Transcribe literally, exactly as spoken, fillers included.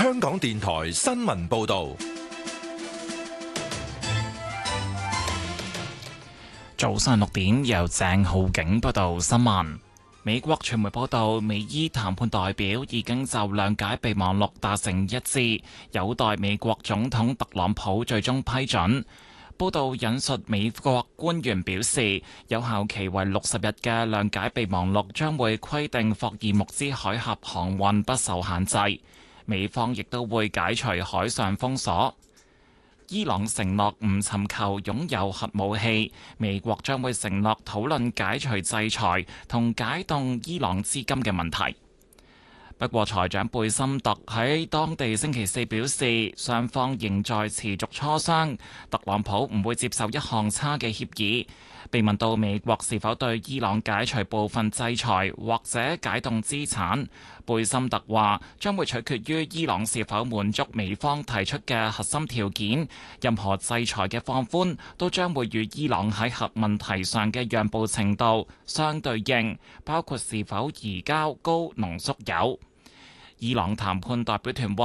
香港電台新聞報道。 早上六點，由鄭浩景報道新聞。美國傳媒報道，美伊談判代表已經就諒解備忘錄達成一致，有待美國總統特朗普最終批准。報道引述美國官員表示，有效期為六十日嘅諒解備忘錄將會規定霍爾木茲海峽航運不受限制，美方亦都會解除海上封鎖。伊朗承諾唔尋求擁有核武器，美國將會承諾討論解除制裁同解凍伊朗資金嘅問題。不過，財長貝森特喺當地星期四表示，雙方仍在持續磋商，特朗普唔會接受一項差嘅協議。被問到美國是否對伊朗解除部分制裁或者解凍資產，貝森特話將會取決於伊朗是否滿足美方提出嘅核心條件。任何制裁嘅放寬都將會與伊朗喺核問題上嘅讓步程度相對應，包括是否移交高濃縮鈾。伊朗談判代表團話